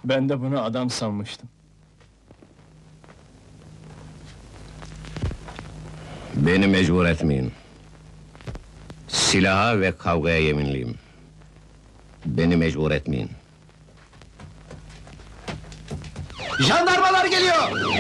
Ben de bunu adam sanmıştım. Beni mecbur etmeyin. Silaha ve kavgaya yeminliyim. Beni mecbur etmeyin. Jandarmalar geliyor!